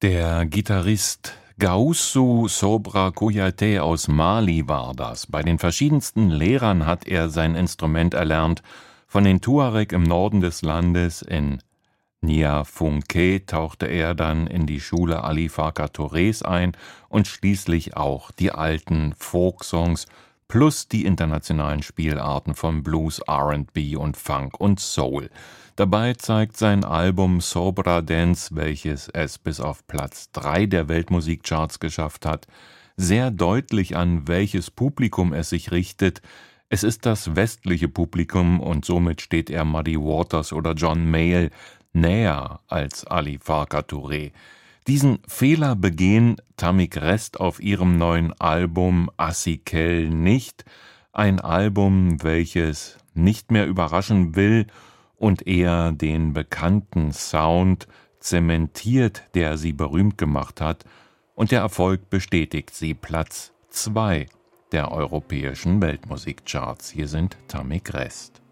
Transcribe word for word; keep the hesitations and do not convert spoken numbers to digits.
Der Gitarrist Gaoussou Sobra Kouyaté aus Mali war das. Bei den verschiedensten Lehrern hat er sein Instrument erlernt. Von den Tuareg im Norden des Landes in Niafunké tauchte er dann in die Schule Ali Farka Tourés ein und schließlich auch die alten Folksongs plus die internationalen Spielarten von Blues, R and B und Funk und Soul. Dabei zeigt sein Album Sobra Dance, welches es bis auf Platz drei der Weltmusikcharts geschafft hat, sehr deutlich an welches Publikum es sich richtet. Es ist das westliche Publikum und somit steht er Muddy Waters oder John Mayall näher als Ali Farka Touré. Diesen Fehler begehen Tamik Rest auf ihrem neuen Album Asikel nicht, ein Album, welches nicht mehr überraschen will und eher den bekannten Sound zementiert, der sie berühmt gemacht hat, und der Erfolg bestätigt sie. Platz zwei der europäischen Weltmusikcharts. Hier sind Tamik Rest.